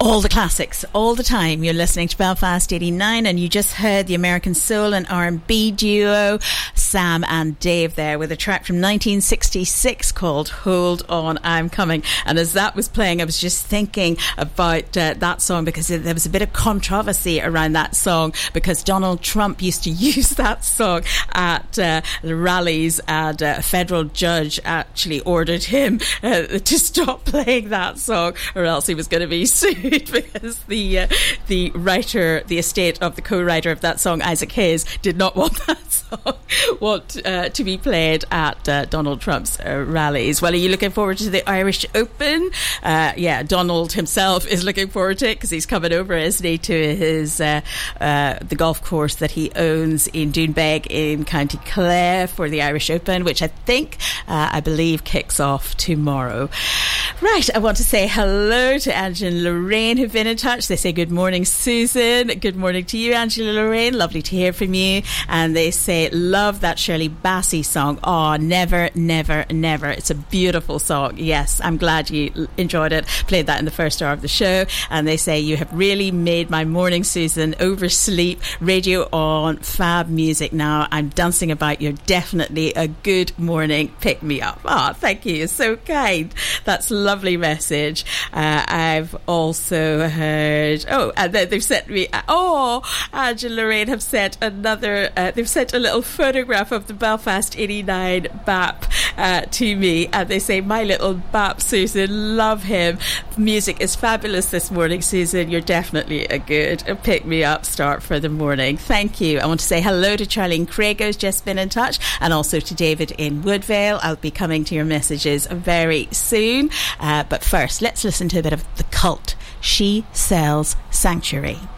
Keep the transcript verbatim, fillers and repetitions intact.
All the classics, all the time. You're listening to Belfast eighty-nine, and you just heard the American soul and R and B duo Sam and Dave there with a track from nineteen sixty-six called Hold On, I'm Coming. And as that was playing, I was just thinking about uh, that song, because there was a bit of controversy around that song, because Donald Trump used to use that song at uh, the rallies, and uh, a federal judge actually ordered him uh, to stop playing that song, or else he was going to be sued. Because the uh, the writer, the estate of the co-writer of that song, Isaac Hayes, did not want that song want, uh, to be played at uh, Donald Trump's uh, rallies. Well, are you looking forward to the Irish Open? Uh, yeah, Donald himself is looking forward to it, because he's coming over, isn't he, to his uh, uh, the golf course that he owns in Doonbeg in County Clare for the Irish Open, which I think, uh, I believe, kicks off tomorrow. Right, I want to say hello to Angela and Lorraine, who've been in touch. They say good morning, Susan. Good morning to you, Angela Lorraine. Lovely to hear from you. And they say, love that Shirley Bassey song. Oh, never, never, never. It's a beautiful song. Yes, I'm glad you enjoyed it. Played that in the first hour of the show. And they say, you have really made my morning, Susan. Oversleep, radio on, fab music now. I'm dancing about. You're definitely a good morning pick me up. Oh, thank you. You're so kind. That's a lovely message. Uh, I've also heard, oh, and then they've sent me, oh, Angela and Lorraine have sent another, uh, they've sent a little photograph of the Belfast eighty-nine B A P uh, to me, and they say, my little B A P, Susan, love him. Music is fabulous this morning, Susan. You're definitely a good pick me up start for the morning. Thank you. I want to say hello to Charlene Craig, who's just been in touch, and also to David in Woodvale. I'll be coming to your messages very soon, uh, but first let's listen to a bit of The Cult. She Sells Sanctuary.